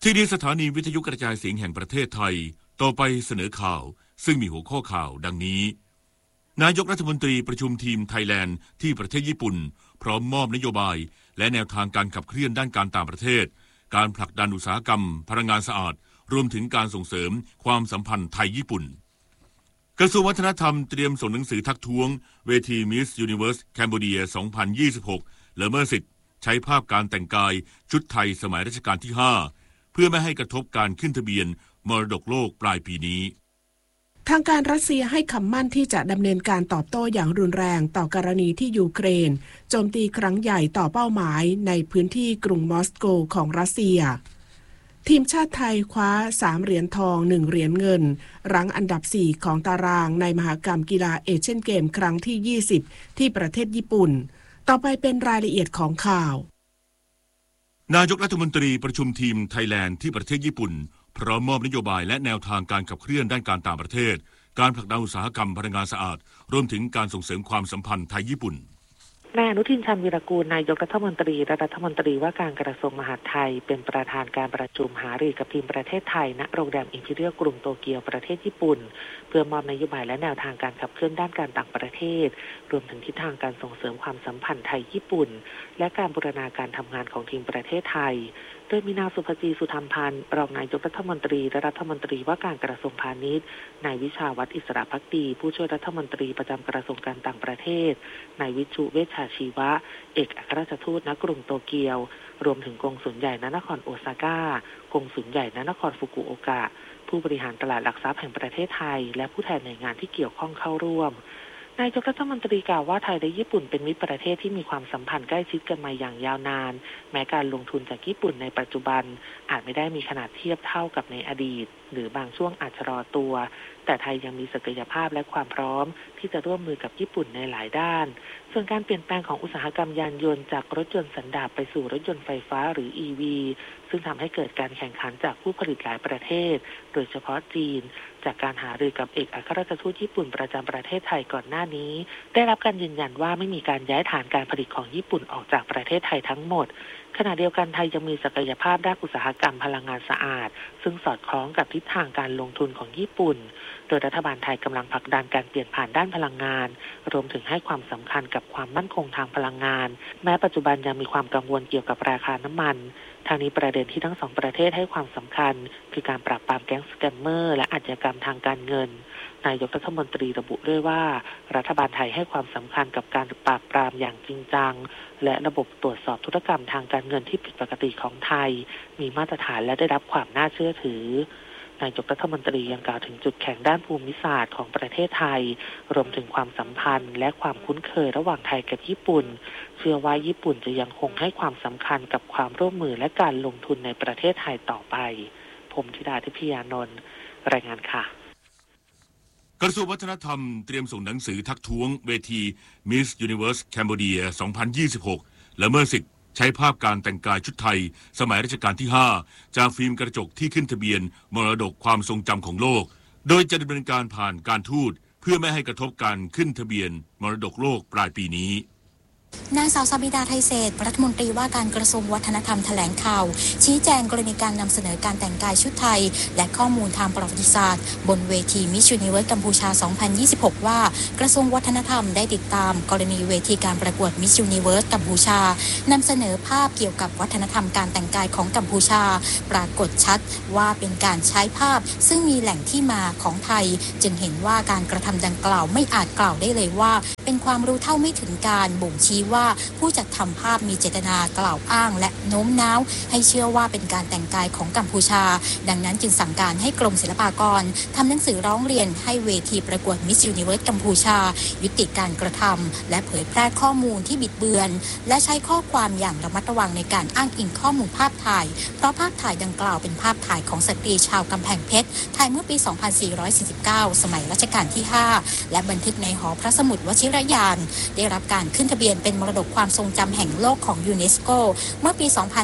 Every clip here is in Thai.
ที่นี่สถานีวิทยุกระจายเสียงแห่งประเทศไทยต่อไปเสนอข่าวซึ่งมีหัวข้อข่าวดังนี้นายกรัฐมนตรีประชุมทีมไทยแลนด์ที่ประเทศญี่ปุ่นพร้อมมอบนโยบายและแนวทางการขับเคลื่อนด้านการต่างประเทศการผลักดันอุตสาหกรรมพลังงานสะอาดรวมถึงการส่งเสริมความสัมพันธ์ไทยญี่ปุ่นกระทรวงวัฒนธรรมเตรียมส่งหนังสือทักท้วงเวที Miss Universe Cambodia 2026 ละเมิดสิทธิ์ใช้ภาพการแต่งกายชุดไทยสมัยรัชกาลที่ 5 เพื่อไม่ให้กระทบการขึ้นทะเบียนมรดกโลกปลายปีนี้ทางการรัสเซียให้คำมั่นที่จะดำเนินการตอบโต้อย่างรุนแรงต่อกรณีที่ยูเครนโจมตีครั้งใหญ่ต่อเป้าหมายในพื้นที่กรุงมอสโกของรัสเซียทีมชาติไทยคว้า3เหรียญทอง1เหรียญเงินรั้งอันดับ4ของตารางในมหกรรมกีฬาเอเชียนเกมครั้งที่20ที่ประเทศญี่ปุ่นต่อไปเป็นรายละเอียดของข่าวนายกรัฐมนตรีประชุมทีมไทยแลนด์ที่ประเทศญี่ปุ่นพร้อมมอบนโยบายและแนวทางการขับเคลื่อนด้านการต่างประเทศการผลักดันอุตสาหกรรมพลังงานสะอาดรวมถึงการส่งเสริมความสัมพันธ์ไทยญี่ปุ่นนายอนุทินชาญวีรกูลนายกรัฐมนตรีและรัฐมนตรีว่าการกระทรวงมหาดไทยเป็นประธานการประชุมหารือกับทีมประเทศไทยณโรงแรมอิมพีเรียลกรุงโตเกียวประเทศญี่ปุ่นเพื่อมอบนโยบายและแนวทางการขับเคลื่อนด้านการต่างประเทศรวมถึงทิศทางการส่งเสริมความสัมพันธ์ไทยญี่ปุ่นและการบูรณาการทำงานของทีมประเทศไทยโดยมีนางสุภจีสุธรรมพันธ์รองนายกรัฐมนตรีและรัฐมนตรีว่าการกระทรวงพาณิชย์นายวิชาวัฒน์อิสระภักดีผู้ช่วยรัฐมนตรีประจำกระทรวงการต่างประเทศนายวิชุเวชชาชีวะเอกอัครราชทูตณกรุงโตเกียวรวมถึงกงสุลใหญ่ณนครโอซาก้ากงสุลใหญ่ณนครฟุกุโอกะผู้บริหารตลาดหลักทรัพย์แห่งประเทศไทยและผู้แทนหน่วยงานที่เกี่ยวข้องเข้าร่วมนายกรัฐมนตรีกล่าวว่าไทยและญี่ปุ่นเป็นมิตรประเทศที่มีความสัมพันธ์ใกล้ชิดกันมาอย่างยาวนานแม้การลงทุนจากญี่ปุ่นในปัจจุบันอาจไม่ได้มีขนาดเทียบเท่ากับในอดีตหรือบางช่วงอาจชะลอตัวแต่ไทยยังมีศักยภาพและความพร้อมที่จะร่วมมือกับญี่ปุ่นในหลายด้านส่วนการเปลี่ยนแปลงของอุตสาหกรรมยานยนต์จากรถยนต์สันดาปไปสู่รถยนต์ไฟฟ้าหรือ EV ซึ่งทำให้เกิดการแข่งขันจากผู้ผลิตหลายประเทศโดยเฉพาะจีนจากการหารือกับเอกอัครราชทูตญี่ปุ่นประจำประเทศไทยก่อนหน้านี้ได้รับการยืนยันว่าไม่มีการย้ายฐานการผลิตของญี่ปุ่นออกจากประเทศไทยทั้งหมดขณะเดียวกันไทยยังมีศักยภาพด้านอุตสาหกรรมพลังงานสะอาดซึ่งสอดคล้องกับทิศทางการลงทุนของญี่ปุ่นโดยรัฐบาลไทยกำลังผลักดันการเปลี่ยนผ่านด้านพลังงานรวมถึงให้ความสำคัญกับความมั่นคงทางพลังงานแม้ปัจจุบันยังมีความกังวลเกี่ยวกับราคาน้ำมันทางนี้ประเด็นที่ทั้งสองประเทศให้ความสำคัญคือการปราบปรามแก๊งสแกมเมอร์และอาชญากรรมทางการเงินนายกรัฐมนตรีระบุด้วยว่ารัฐบาลไทยให้ความสำคัญกับการปราบปรามอย่างจริงจังและระบบตรวจสอบธุรกรรมทางการเงินที่ผิดปกติของไทยมีมาตรฐานและได้รับความน่าเชื่อถือนายกรัฐมนตรียังกล่าวถึงจุดแข็งด้านภูมิศาสตร์ของประเทศไทยรวมถึงความสัมพันธ์และความคุ้นเคยระหว่างไทยกับญี่ปุ่นเชื่อว่าญี่ปุ่นจะยังคงให้ความสำคัญกับความร่วมมือและการลงทุนในประเทศไทยต่อไปผมธิดาทิพยานนท์รายงานค่ะกระทรวงวัฒนธรรมเตรียมส่งหนังสือทักท้วงเวที Miss Universe Cambodia 2026 ละเมิดสิทธิ์ใช้ภาพการแต่งกายชุดไทยสมัยรัชกาลที่ 5จากฟิล์มกระจกที่ขึ้นทะเบียนมรดกความทรงจำของโลกโดยจะดำเนินการผ่านการทูตเพื่อไม่ให้กระทบการขึ้นทะเบียนมรดกโลกปลายปีนี้นางสาวสบิดาไทยเศรษฐ์รัฐมนตรีว่าการกระทรวงวัฒนธรรมแถลงข่าวชี้แจงกรณีการนำเสนอการแต่งกายชุดไทยและข้อมูลทางประวัติศาสตร์บนเวที Miss Universe กัมพูชา 2026 ว่ากระทรวงวัฒนธรรมได้ติดตามกรณีเวทีการประกวด Miss Universe กัมพูชานำเสนอภาพเกี่ยวกับวัฒนธรรมการแต่งกายของกัมพูชาปรากฏชัดว่าเป็นการใช้ภาพซึ่งมีแหล่งที่มาของไทยจึงเห็นว่าการกระทำดังกล่าวไม่อาจกล่าวได้เลยว่าเป็นความรู้เท่าไม่ถึงการบ่งชี้ว่าผู้จัดทำภาพมีเจตนากล่าวอ้างและโน้มน้าวให้เชื่อว่าเป็นการแต่งกายของกัมพูชาดังนั้นจึงสั่งการให้กรมศิลปากรทำหนังสือร้องเรียนให้เวทีประกวด Miss Universe กัมพูชายุติการกระทำและเผยแพร่ข้อมูลที่บิดเบือนและใช้ข้อความอย่างระมัดระวังในการอ้างอิงข้อมูลภาพถ่ายเพราะภาพถ่ายดังกล่าวเป็นภาพถ่ายของสตรีชาวกำแพงเพชรถ่ายเมื่อปี 2449 สมัยรัชกาลที่ 5และบันทึกในหอพระสมุดวชิรระยานได้รับการขึ้นทะเบียนเป็นมรดกความทรงจำแห่งโลกของยูเนสโกเมื่อปี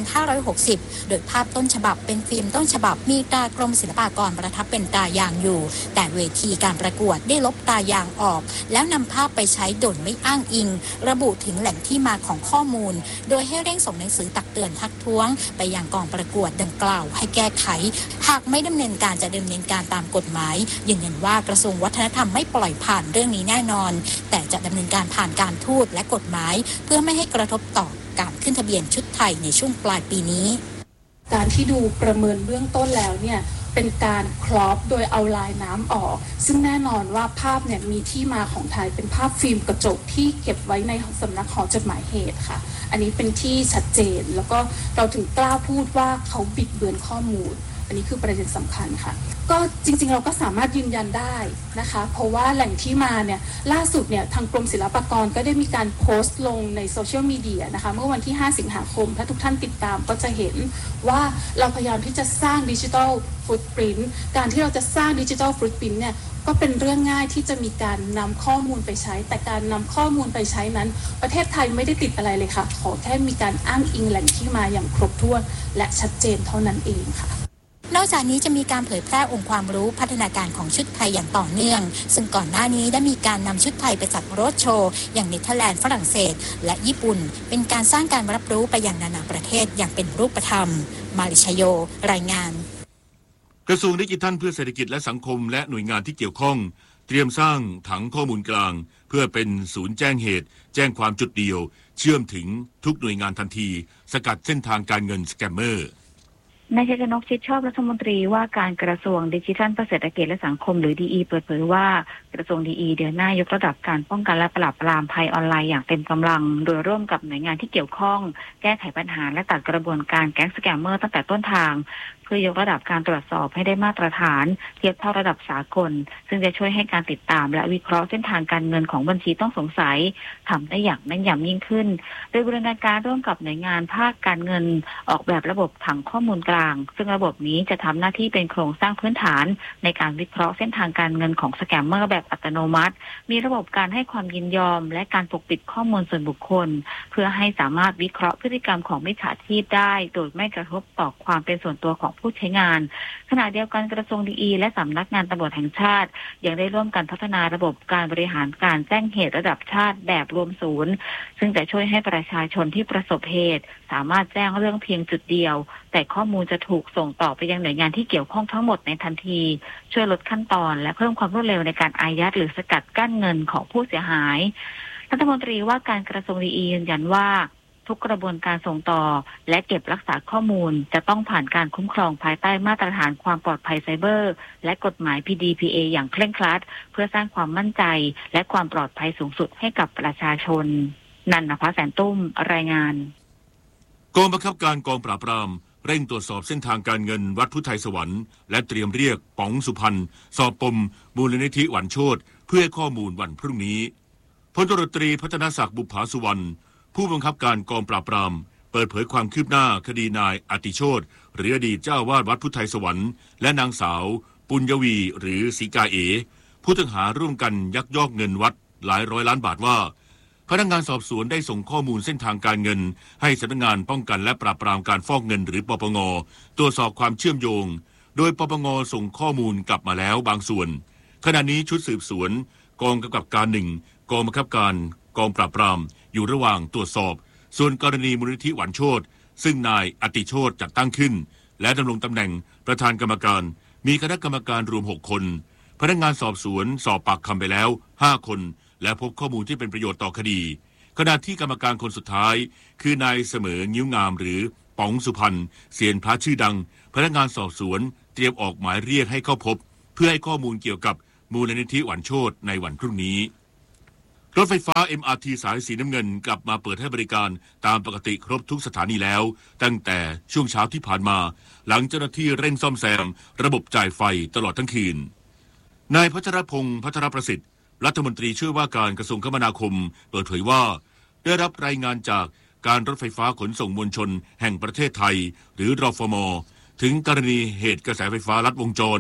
2560 โดยภาพต้นฉบับเป็นฟิล์มต้นฉบับมีตรากรมศิลปากรประทับเป็นตรายางอยู่แต่เวทีการประกวดได้ลบตรายางออกแล้วนำภาพไปใช้โดยไม่อ้างอิงระบุถึงแหล่งที่มาของข้อมูลโดยให้เร่งส่งหนังสือตักเตือนทักท้วงไปยังกองประกวดดังกล่าวให้แก้ไขหากไม่ดำเนินการจะดำเนินการตามกฎหมายยืนยันว่ากระทรวงวัฒนธรรมไม่ปล่อยผ่านเรื่องนี้แน่นอนแต่จะดำเนินการผ่านการทูตและกฎหมายเพื่อไม่ให้กระทบต่อการขึ้นทะเบียนชุดไทยในช่วงปลายปีนี้การที่ดูประเมินเบื้องต้นแล้วเนี่ยเป็นการครอปโดยเอาลายน้ำออกซึ่งแน่นอนว่าภาพเนี่ยมีที่มาของไทยเป็นภาพฟิล์มกระจกที่เก็บไว้ในสำนักหอจดหมายเหตุค่ะอันนี้เป็นที่ชัดเจนแล้วก็เราถึงกล้าพูดว่าเขาบิดเบือนข้อมูลอันนี้คือประเด็นสำคัญค่ะก็จริงๆเราก็สามารถยืนยันได้นะคะเพราะว่าแหล่งที่มาเนี่ยล่าสุดเนี่ยทางกรมศิลปากรก็ได้มีการโพสต์ลงในโซเชียลมีเดียนะคะเมื่อวันที่5สิงหาคมถ้าทุกท่านติดตามก็จะเห็นว่าเราพยายามที่จะสร้างดิจิทัลฟุตปรินท์การที่เราจะสร้างดิจิทัลฟุตปรินท์เนี่ยก็เป็นเรื่องง่ายที่จะมีการนำข้อมูลไปใช้แต่การนำข้อมูลไปใช้นั้นประเทศไทยไม่ได้ติดอะไรเลยค่ะขอแค่มีการอ้างอิงแหล่งที่มาอย่างครบถ้วนและชัดเจนเท่านั้นเองค่ะนอกจากนี้จะมีการเผยแพร่องค์ความรู้พัฒนาการของชุดไทยอย่างต่อเนื่องซึ่งก่อนหน้านี้ได้มีการนำชุดไทยไปจัดโรดโชว์อย่างเนเธอร์แลนด์ฝรั่งเศสและญี่ปุ่นเป็นการสร้างการรับรู้ไปยังนานาประเทศอย่างเป็นรูปธรรมมาริชโยรายงานกระทรวงดิจิทัลเพื่อเศรษฐกิจและสังคมและหน่วยงานที่เกี่ยวข้องเตรียมสร้างถังข้อมูลกลางเพื่อเป็นศูนย์แจ้งเหตุแจ้งความจุดเดียวเชื่อมถึงทุกหน่วยงานทันทีสกัดเส้นทางการเงินสแกมเมอร์นายชัยชนกชิดชอบรัฐมนตรีว่าการกระทรวงดิจิทัลเพื่อเศรษฐกิจและสังคมหรือดีเปิดเผยว่ากระทรวงดีเดือนหน้ายกระดับการป้องกันและปราบปรามภัยออนไลน์อย่างเต็มกำลังโดยร่วมกับหน่วยงานที่เกี่ยวข้องแก้ไขปัญหาและตัดกระบวนการแก๊งสแกมเมอร์ตั้งแต่ต้นทางเพื่อยกระดับการตรวจสอบให้ได้มาตรฐานเทียบเท่าระดับสากลซึ่งจะช่วยให้การติดตามและวิเคราะห์เส้นทางการเงินของบัญชีต้องสงสัยทำได้อย่างแม่นยำยิ่งขึ้นโดยบูรณาการร่วมกับหน่วยงานภาคการเงินออกแบบระบบถังข้อมูลกลางซึ่งระบบนี้จะทำหน้าที่เป็นโครงสร้างพื้นฐานในการวิเคราะห์เส้นทางการเงินของสแกมเมอร์แบบอัตโนมัติมีระบบการให้ความยินยอมและการปกปิดข้อมูลส่วนบุคคลเพื่อให้สามารถวิเคราะห์พฤติกรรมของมิจฉาชีพได้โดยไม่กระทบต่อความเป็นส่วนตัวของผู้ใช้งานขณะเดียวกันกระทรวงดีและสำนักงานตำรวจแห่งชาติยังได้ร่วมกันพัฒนาระบบการบริหารการแจ้งเหตุระดับชาติแบบรวมศูนย์ซึ่งจะช่วยให้ประชาชนที่ประสบเหตุสามารถแจ้งเรื่องเพียงจุดเดียวแต่ข้อมูลจะถูกส่งต่อไปยังหน่วยงานที่เกี่ยวข้องทั้งหมดในทันทีช่วยลดขั้นตอนและเพิ่มความรวดเร็วในการอายัดหรือสกัดกั้นเงินของผู้เสียหายรัฐมนตรีว่าการกระทรวงดียืนยันว่าทุกกระบวนการส่งต่อและเก็บรักษาข้อมูลจะต้องผ่านการคุ้มครองภายใต้มาตรฐานความปลอดภัยไซเบอร์และกฎหมาย PDPA อย่างเคร่งครัดเพื่อสร้างความมั่นใจและความปลอดภัยสูงสุดให้กับประชาชนนันทภาแสนตุ้มรายงานกองบังคับการกองปราบปรามเร่งตรวจสอบเส้นทางการเงินวัดพุทธไทยสวรรค์และเตรียมเรียกป๋องสุพรรณสอบปมมูลนิธิหวันโชติเพื่อให้ข้อมูลวันพรุ่งนี้พลตำรวจตรีพัฒนศักดิ์บุภาสุวรรณผู้บังคับการกองปราบปรามเปิดเผยความคืบหน้าคดีนายอติโชติหรืออดีตเจ้าวาดวัดพุทธไทยสวรรค์และนางสาวปุญญวีหรือศรีกาเอผู้ต้องหาร่วมกันยักยอกเงินวัดหลายร้อยล้านบาทว่าพนักงานสอบสวนได้ส่งข้อมูลเส้นทางการเงินให้สำนักงานป้องกันและปราบปรามการฟอกเงินหรือปปงตรวจสอบความเชื่อมโยงโดยปปงส่งข้อมูลกลับมาแล้วบางส่วนขณะนี้ชุดสืบสวนกองกำกับการ1กองบังคับการกองปราบปรามอยู่ระหว่างตรวจสอบส่วนกรณีมูลนิธิหวันโชติซึ่งนายอติโชติจัดตั้งขึ้นและดำรงตำแหน่งประธานกรรมการมีคณะกรรมการรวม6คนพนักงานสอบสวนสอบปากคำไปแล้ว5คนและพบข้อมูลที่เป็นประโยชน์ต่อคดีขณะที่กรรมการคนสุดท้ายคือนายเสมองิ้วงามหรือป๋องสุพรรณเซียนพระชื่อดังพนักงานสอบสวนเตรียมออกหมายเรียกให้เข้าพบเพื่อให้ข้อมูลเกี่ยวกับมูลนิธิหวันโชติในวันพรุ่งนี้รถไฟฟ้า MRT สายสีน้ำเงินกลับมาเปิดให้บริการตามปกติครบทุกสถานีแล้วตั้งแต่ช่วงเช้าที่ผ่านมาหลังเจ้าหน้าที่เร่งซ่อมแซมระบบจ่ายไฟตลอดทั้งคืนนายพัชรพงษ์พัชรประสิทธิ์รัฐมนตรีช่วยว่าการกระทรวงคมนาคมเปิดเผยว่าได้รับรายงานจากการรถไฟฟ้าขนส่งมวลชนแห่งประเทศไทยหรือรฟม.ถึงกรณีเหตุกระแสไฟฟ้าลัดวงจร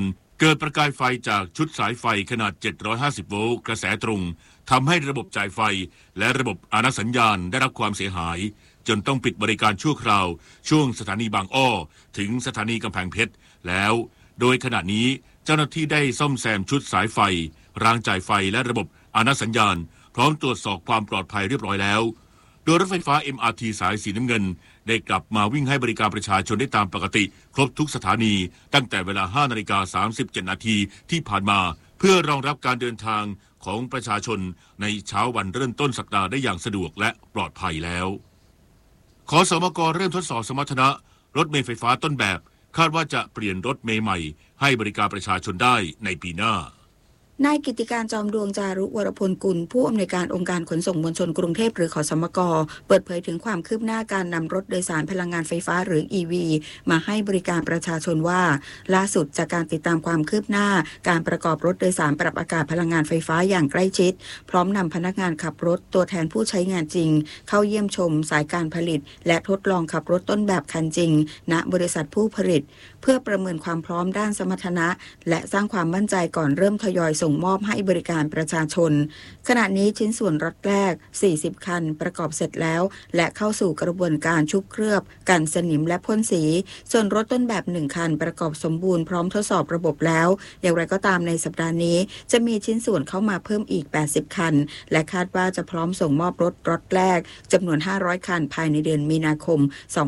เกิดประกายไฟจากชุดสายไฟขนาด750โวลต์กระแสตรงทำให้ระบบจ่ายไฟและระบบอาณาสัญญาณได้รับความเสียหายจนต้องปิดบริการชั่วคราวช่วงสถานีบางอ้อถึงสถานีกำแพงเพชรแล้วโดยขณะนี้เจ้าหน้าที่ได้ซ่อมแซมชุดสายไฟรางจ่ายไฟและระบบอาณาสัญญาณพร้อมตรวจสอบความปลอดภัยเรียบร้อยแล้วโดยรถไฟฟ้า MRT สายสีน้ำเงินได้กลับมาวิ่งให้บริการประชาชนได้ตามปกติครบทุกสถานีตั้งแต่เวลา 5:37 นาทีที่ผ่านมาเพื่อรองรับการเดินทางของประชาชนในเช้าวันเริ่มต้นสัปดาห์ได้อย่างสะดวกและปลอดภัยแล้วขสมก.เริ่มทดสอบสมรรถนะรถเมล์ไฟฟ้าต้นแบบคาดว่าจะเปลี่ยนรถเมล์ใหม่ให้บริการประชาชนได้ในปีหน้านายกิติการจอมดวงจารุวรพลกุลผู้อำนวยการองค์การขนส่งมวลชนกรุงเทพหรือขสมก.เปิดเผยถึงความคืบหน้าการนำรถโดยสารพลังงานไฟฟ้าหรือ EV มาให้บริการประชาชนว่าล่าสุดจากการติดตามความคืบหน้าการประกอบรถโดยสารปรับอากาศพลังงานไฟฟ้าอย่างใกล้ชิดพร้อมนำพนักงานขับรถตัวแทนผู้ใช้งานจริงเข้าเยี่ยมชมสายการผลิตและทดลองขับรถต้นแบบคันจริงณบริษัทผู้ผลิตเพื่อประเมินความพร้อมด้านสมรรถนะและสร้างความมั่นใจก่อนเริ่มทยอยส่งมอบให้บริการประชาชนขณะนี้ชิ้นส่วนรถแรก40คันประกอบเสร็จแล้วและเข้าสู่กระบวนการชุบเคลือบกันสนิมและพ่นสีส่วนรถต้นแบบ1คันประกอบสมบูรณ์พร้อมทดสอบระบบแล้วอย่างไรก็ตามในสัปดาห์นี้จะมีชิ้นส่วนเข้ามาเพิ่มอีก80คันและคาดว่าจะพร้อมส่งมอบรถล็อตแรกจำนวน500คันภายในเดือนมีนาคม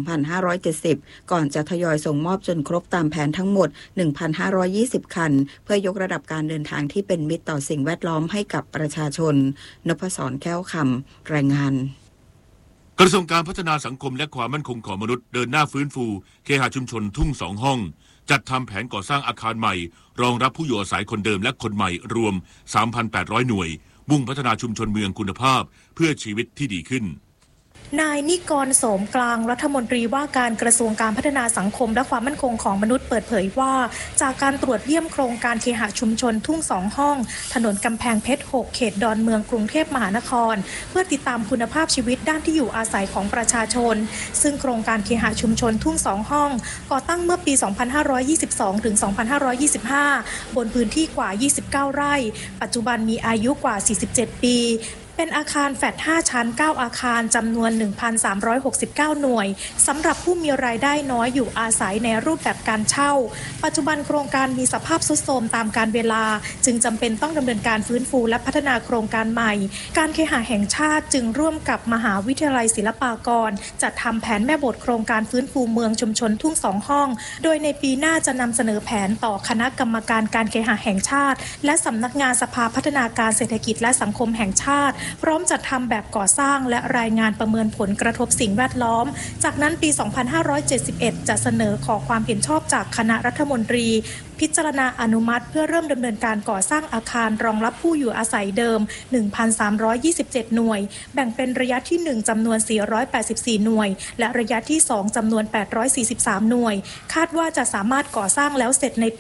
2570ก่อนจะทยอยส่งมอบจนครบตามแผนทั้งหมด 1,520 คันเพื่อยกระดับการเดินทางที่เป็นมิตรต่อสิ่งแวดล้อมให้กับประชาชนนพศรแก้วคำรายงานกระทรวงการพัฒนาสังคมและความมั่นคงของมนุษย์เดินหน้าฟื้นฟูเคหชุมชนทุ่ง2ห้องจัดทำแผนก่อสร้างอาคารใหม่รองรับผู้อยู่อาศัยคนเดิมและคนใหม่รวม 3,800 หน่วยมุ่งพัฒนาชุมชนเมืองคุณภาพเพื่อชีวิตที่ดีขึ้นนายนิกร โสมกลางรัฐมนตรีว่าการกระทรวงการพัฒนาสังคมและความมั่นคงของมนุษย์เปิดเผยว่าจากการตรวจเยี่ยมโครงการเคหชุมชนทุ่ง2ห้องถนนกำแพงเพชร6เขตดอนเมืองกรุงเทพมหานครเพื่อติดตามคุณภาพชีวิตด้านที่อยู่อาศัยของประชาชนซึ่งโครงการเคหชุมชนทุ่ง2ห้องก่อตั้งเมื่อปี 2522 ถึง 2525 บนพื้นที่กว่า 29 ไร่ปัจจุบันมีอายุกว่า 47 ปีเป็นอาคารแฟลต5ชั้น9อาคารจำนวน 1,369 หน่วยสำหรับผู้มีรายได้น้อยอยู่อาศัยในรูปแบบการเช่าปัจจุบันโครงการมีสภาพทรุดโทรมตามกาลเวลาจึงจำเป็นต้องดำเนินการฟื้นฟูและพัฒนาโครงการใหม่การเคหะแห่งชาติจึงร่วมกับมหาวิทยาลัยศิลปากรจัดทำแผนแม่บทโครงการฟื้นฟูเมืองชุมชนทุ่ง2ห้องโดยในปีหน้าจะนำเสนอแผนต่อคณะกรรมการการเคหะแห่งชาติและสำนักงานสภาพัฒนาการเศรษฐกิจและสังคมแห่งชาติพร้อมจัดทำแบบก่อสร้างและรายงานประเมินผลกระทบสิ่งแวดล้อมจากนั้นปี 2571 จะเสนอขอความเห็นชอบจากคณะรัฐมนตรีพิจารณาอนุมัติเพื่อเริ่มดำเนินการก่อสร้างอาคารรองรับผู้อยู่อาศัยเดิม 1,327 หน่วยแบ่งเป็นระยะที่1จำนวน 484 หน่วยและระยะที่2จำนวน 843 หน่วยคาดว่าจะสามารถก่อสร้างแล้วเสร็จในปี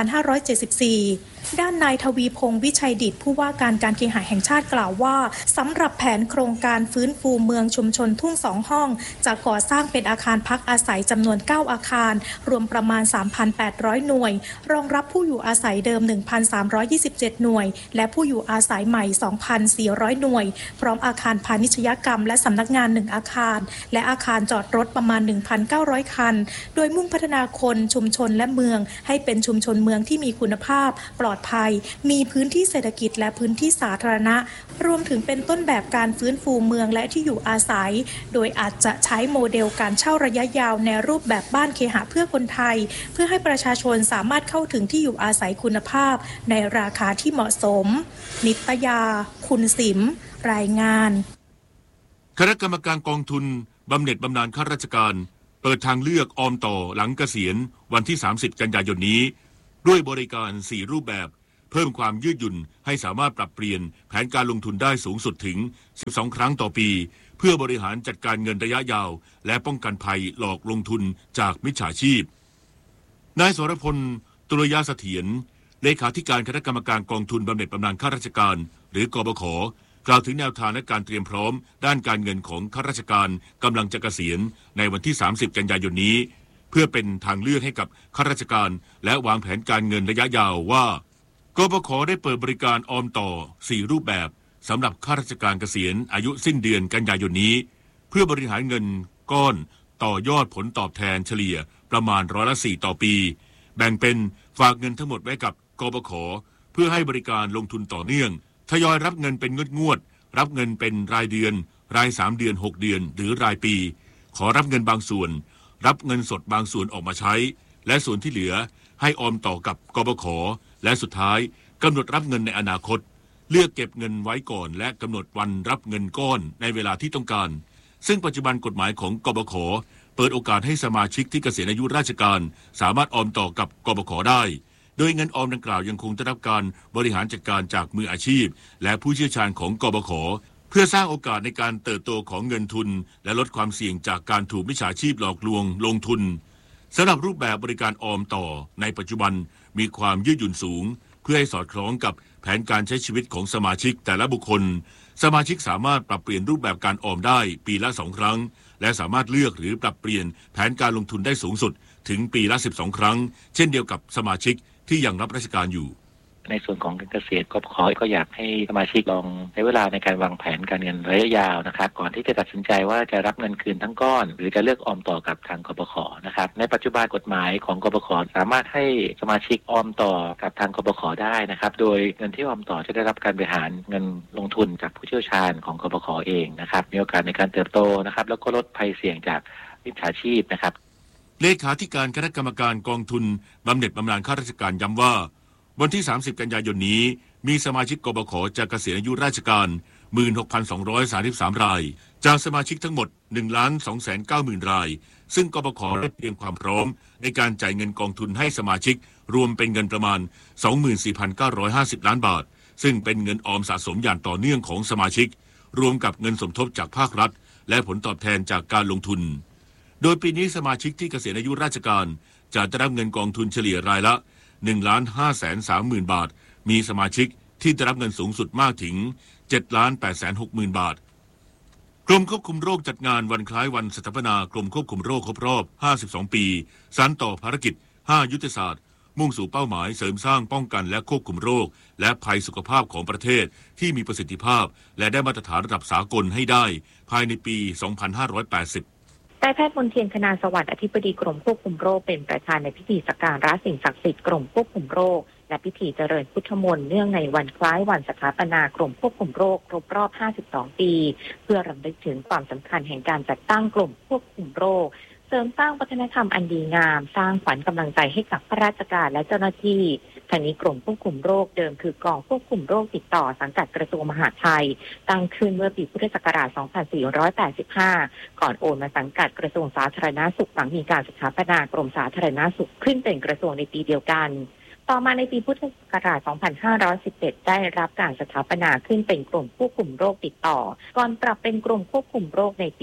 2574 ด้านนายทวีพงษ์วิชัยดิษฐ์ผู้ว่าการการเคหะแห่งชาติกล่าวว่าสำหรับแผนโครงการฟื้นฟูเมืองชุมชนทุ่ง2ห้องจะก่อสร้างเป็นอาคารพักอาศัยจำนวน9อาคารรวมประมาณ 3,800 หน่วยรองรับผู้อยู่อาศัยเดิม 1,327 หน่วยและผู้อยู่อาศัยใหม่ 2,400 หน่วยพร้อมอาคารพาณิชยกรรมและสำนักงาน1อาคารและอาคารจอดรถประมาณ 1,900 คันโดยมุ่งพัฒนาคนชุมชนและเมืองให้เป็นชุมชนเมืองที่มีคุณภาพปลอดภัยมีพื้นที่เศรษฐกิจและพื้นที่สาธารณะรวมถึงเป็นต้นแบบการฟื้นฟูเมืองและที่อยู่อาศัยโดยอาจจะใช้โมเดลการเช่าระยะยาวในรูปแบบบ้านเคหะเพื่อคนไทยเพื่อให้ประชาชนสามารถเข้าถึงที่อยู่อาศัยคุณภาพในราคาที่เหมาะสมนิตยาคุณสิมรายงานคณะกรรมการกองทุนบำเหน็จบำนาญข้าราชการเปิดทางเลือกออมต่อหลังเกษียณวันที่30กันยายนนี้ด้วยบริการ4รูปแบบเพิ่มความยืดหยุ่นให้สามารถปรับเปลี่ยนแผนการลงทุนได้สูงสุดถึง12ครั้งต่อปีเพื่อบริหารจัดการเงินระยะยาวและป้องกันภัยหลอกลงทุนจากมิจฉาชีพนายสรพลตุลยเสถียรเลขาธิการคณะกรรมการกองทุนบำเหน็จบำนาญข้าราชการหรือกบข.กล่าวถึงแนวทางและการเตรียมพร้อมด้านการเงินของข้าราชการกำลังจะเกษียณในวันที่30กันยายนนี้เพื่อเป็นทางเลือกให้กับข้าราชการและวางแผนการเงินระยะยาวว่ากปข.ได้เปิดบริการออมต่อ4รูปแบบสำหรับข้าราชการเกษียณอายุสิ้นเดือนกันยายนนี้เพื่อบริหารเงินก้อนต่อยอดผลตอบแทนเฉลี่ยประมาณ4%ต่อปีแบ่งเป็นฝากเงินทั้งหมดไว้กับกปข.เพื่อให้บริการลงทุนต่อเนื่องทยอยรับเงินเป็นงวดรับเงินเป็นรายเดือนราย3 เดือน6 เดือนหรือรายปีขอรับเงินบางส่วนรับเงินสดบางส่วนออกมาใช้และส่วนที่เหลือให้ออมต่อกับกปข.และสุดท้ายกำหนดรับเงินในอนาคตเลือกเก็บเงินไว้ก่อนและกำหนดวันรับเงินก้อนในเวลาที่ต้องการซึ่งปัจจุบันกฎหมายของกปข.เปิดโอกาสให้สมาชิกที่เกษียณอายุราชการสามารถออมต่อกับกปข.ได้โดยเงินออมดังกล่าวยังคงได้รับการบริหารจัดการจากมืออาชีพและผู้เชี่ยวชาญของกปข.เพื่อสร้างโอกาสในการเติบโตของเงินทุนและลดความเสี่ยงจากการถูกมิจฉาชีพหลอกลวงลงทุนสำหรับรูปแบบบริการออมต่อในปัจจุบันมีความยืดหยุ่นสูงเพื่อให้สอดคล้องกับแผนการใช้ชีวิตของสมาชิกแต่ละบุคคลสมาชิกสามารถปรับเปลี่ยนรูปแบบการออมได้ปีละ2 ครั้งและสามารถเลือกหรือปรับเปลี่ยนแผนการลงทุนได้สูงสุดถึงปีละ12 ครั้งเช่นเดียวกับสมาชิกที่ยังรับราชการอยู่ในส่วนของการเกษียณกปข.ก็อยากให้สมาชิกลองใช้เวลาในการวางแผนการเงินระยะยาวนะครับก่อนที่จะตัดสินใจว่าจะรับเงินคืนทั้งก้อนหรือจะเลือกออมต่อกับทางกปข.นะครับในปัจจุบันกฎหมายของกปข.สามารถให้สมาชิกออมต่อกับทางกปข.ได้นะครับโดยเงินที่ออมต่อจะได้รับการบริหารเงินลงทุนจากผู้เชี่ยวชาญของกปข.เองนะครับมีโอกาสในการเติบโตนะครับแล้วก็ลดภัยเสี่ยงจากมิจฉาชีพนะครับเลขาธิการคณะกรรมการกองทุนบำเหน็จบำนาญข้าราชการย้ำว่าวันที่30 กันยายนนี้มีสมาชิกกปข.จะเกษียณอายุราชการ 16,233 รายจากสมาชิกทั้งหมด 1,290,000 รายซึ่งกปข.ได้เตรียมความพร้อมในการจ่ายเงินกองทุนให้สมาชิกรวมเป็นเงินประมาณ 24,950 ล้านบาทซึ่งเป็นเงินออมสะสมอย่างต่อเนื่องของสมาชิกรวมกับเงินสมทบจากภาครัฐและผลตอบแทนจากการลงทุนโดยปีนี้สมาชิกที่เกษียณอายุราชการจะได้รับเงินกองทุนเฉลี่ยรายละ1,530,000 บาทมีสมาชิกที่ได้รับเงินสูงสุดมากถึง 7,860,000 บาทกรมควบคุมโรคจัดงานวันคล้ายวันสถาปนากรมควบคุมโรคครบรอบ52 ปีสานต่อภารกิจ5ยุทธศาสตร์มุ่งสู่เป้าหมายเสริมสร้างป้องกันและควบคุมโรคและภัยสุขภาพของประเทศที่มีประสิทธิภาพและได้มาตรฐานระดับสากลให้ได้ภายในปี 2580 นายแพทย์มนเทียน คณาสวัสดิ์อธิบดีกรมควบคุมโรคเป็นประธานในพิธีสักการะสิ่งศักดิ์สิทธิ์กรมควบคุมโรคและพิธีเจริญพุทธมนต์เนื่องในวันคล้ายวันสถาปนากรมควบคุมโรคครบรอบ52 ปีเพื่อรำลึกถึงความสำคัญแห่งการจัดตั้งกรมควบคุมโรคเสริมสร้างวัฒนธรรมอันดีงามสร้างขวัญกำลังใจให้กับข้าราชการและเจ้าหน้าที่ทางนี้กรมควบคุมโรคเดิมคือกองควบคุมโรคติดต่อสังกัดกระทรวงมหาดไทยตั้งขึ้นเมื่อปีพุทธศักราช 2485 ก่อนโอนมาสังกัดกระทรวงสาธารณสุขหลังมีการสถาปนากรมสาธารณสุขขึ้นเป็นกระทรวงในปีเดียวกันต่อมาในปีพุทธศักราช 2511 ได้รับการสถาปนาขึ้นเป็นกรมควบคุมโรคติดต่อก่อนปรับเป็นกรมควบคุมโรคในปี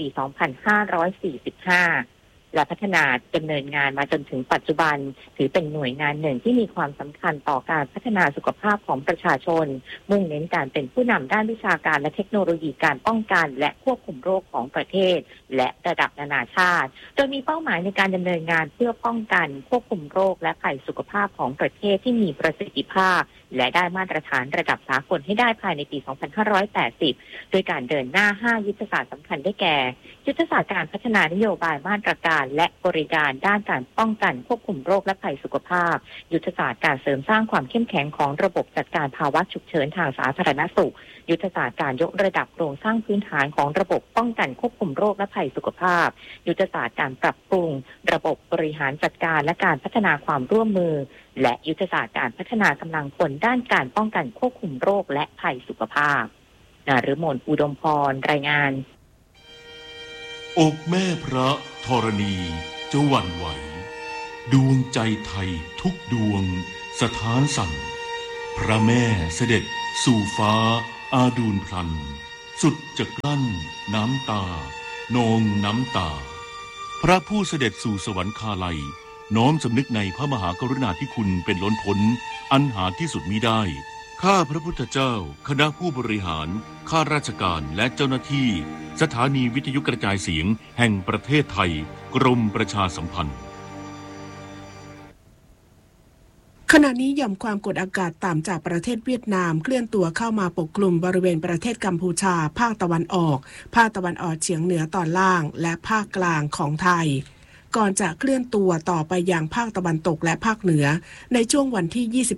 2545และพัฒนาดำเนินงานมาจนถึงปัจจุบันถือเป็นหน่วยงานหนึ่งที่มีความสำคัญต่อการพัฒนาสุขภาพของประชาชนมุ่งเน้นการเป็นผู้นำด้านวิชาการและเทคโนโลยีการป้องกันและควบคุมโรคของประเทศและระดับนานาชาติโดยมีเป้าหมายในการดำเนินงานเพื่อป้องกันควบคุมโรคและภัยสุขภาพของประเทศที่มีประสิทธิภาพและได้มาตรฐานระดับสากลให้ได้ภายในปี 2580 โดยการเดินหน้า 5 ยุทธศาสตร์สำคัญได้แก่ยุทธศาสตร์การพัฒนานโยบายมาตรการและบริการด้านการป้องกันควบคุมโรคและภัยสุขภาพยุทธศาสตร์การเสริมสร้างความเข้มแข็งของระบบจัดการภาวะฉุกเฉินทางสาธารณสุขยุทธศาสตร์การยกระดับโครงสร้างพื้นฐานของระบบป้องกันควบคุมโรคและภัยสุขภาพยุทธศาสตร์การปรับปรุงระบบบริหารจัดการและการพัฒนาความร่วมมือและยุทธศาสตร์การพัฒนากำลังคนด้านการป้องกันควบคุมโรคและภัยสุขภาพนฤมล อุดมพรรายงานอกแม่พระธรณีจะหวั่นไหวดวงใจไทยทุกดวงสถานสั่นพระแม่เสด็จสู่ฟ้าอาดูลพลันสุดจะกลั้นน้ำตานองน้ำตาพระผู้เสด็จสู่สวรรคาลัยน้อมสำนึกในพระมหากรุณาธิคุณเป็นล้นพ้นอันหาที่สุดมิได้ข้าพระพุทธเจ้าคณะผู้บริหารข้าราชการและเจ้าหน้าที่สถานีวิทยุกระจายเสียงแห่งประเทศไทยกรมประชาสัมพันธ์ขณะนี้หย่อมความกดอากาศต่ำจากประเทศเวียดนามเคลื่อนตัวเข้ามาปกคลุมบริเวณประเทศกัมพูชาภาคตะวันออกภาคตะวันออกเฉียงเหนือตอนล่างและภาคกลางของไทยก่อนจะเคลื่อนตัวต่อไปยังภาคตะวันตกและภาคเหนือในช่วงวันที่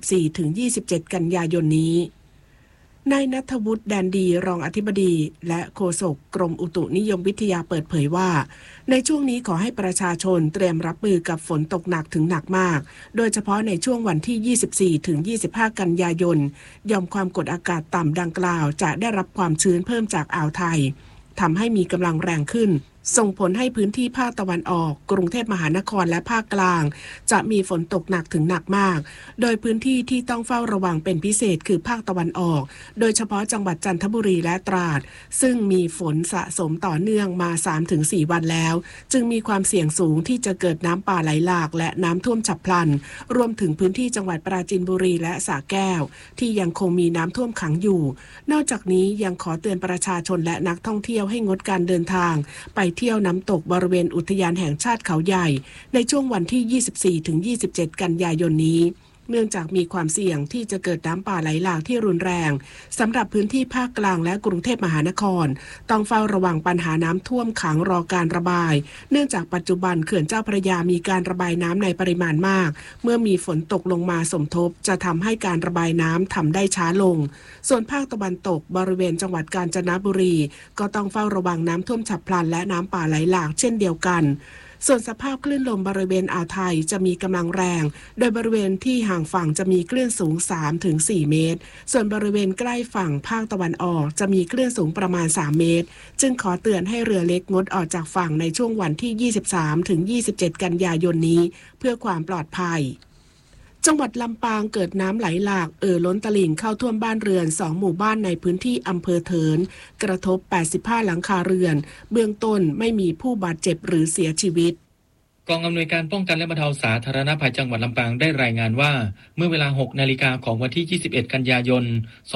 24-27 กันยายนนี้นายณัฐวุฒิแดนดีรองอธิบดีและโฆษกกรมอุตุนิยมวิทยาเปิดเผยว่าในช่วงนี้ขอให้ประชาชนเตรียมรับมือกับฝนตกหนักถึงหนักมากโดยเฉพาะในช่วงวันที่ 24-25 กันยายนหย่อมความกดอากาศต่ำดังกล่าวจะได้รับความชื้นเพิ่มจากอ่าวไทยทำให้มีกำลังแรงขึ้นส่งผลให้พื้นที่ภาคตะวันออกกรุงเทพมหานครและภาคกลางจะมีฝนตกหนักถึงหนักมากโดยพื้นที่ที่ต้องเฝ้าระวังเป็นพิเศษคือภาคตะวันออกโดยเฉพาะจังหวัดจันทบุรีและตราดซึ่งมีฝนสะสมต่อเนื่องมา 3-4 วันแล้วจึงมีความเสี่ยงสูงที่จะเกิดน้ำป่าไหลหลากและน้ำท่วมฉับพลันรวมถึงพื้นที่จังหวัดปราจีนบุรีและสระแก้วที่ยังคงมีน้ำท่วมขังอยู่นอกจากนี้ยังขอเตือนประชาชนและนักท่องเที่ยวให้งดการเดินทางไปเที่ยวน้ำตกบริเวณอุทยานแห่งชาติเขาใหญ่ในช่วงวันที่ 24-27 กันยายนนี้เนื่องจากมีความเสี่ยงที่จะเกิดน้ำป่าไหลหลากที่รุนแรงสำหรับพื้นที่ภาคกลางและกรุงเทพมหานครต้องเฝ้าระวังปัญหาน้ำท่วมขังรอการระบายเนื่องจากปัจจุบันเขื่อนเจ้าพระยามีการระบายน้ำในปริมาณมากเมื่อมีฝนตกลงมาสมทบจะทำให้การระบายน้ำทำได้ช้าลงส่วนภาคตะวันตกบริเวณจังหวัดกาญจนบุรีก็ต้องเฝ้าระวังน้ำท่วมฉับพลันและน้ำป่าไหลหลากเช่นเดียวกันส่วนสภาพคลื่นลมบริเวณอ่าวไทยจะมีกำลังแรงโดยบริเวณที่ห่างฝั่งจะมีคลื่นสูง 3-4 เมตรส่วนบริเวณใกล้ฝั่งภาคตะวันออกจะมีคลื่นสูงประมาณ3 เมตรจึงขอเตือนให้เรือเล็กงดออกจากฝั่งในช่วงวันที่ 23-27 กันยายนนี้เพื่อความปลอดภัยจังหวัดลำปางเกิดน้ำไหลหลากล้นตลิ่งเข้าท่วมบ้านเรือน2หมู่บ้านในพื้นที่อำเภอเถินกระทบ85หลังคาเรือนเบื้องต้นไม่มีผู้บาดเจ็บหรือเสียชีวิตกองอำนวยการป้องกันและบรรเทาสาธารณภัยจังหวัดลำปางได้รายงานว่าเมื่อเวลา 6 นาฬิกาของวันที่ 21 กันยายน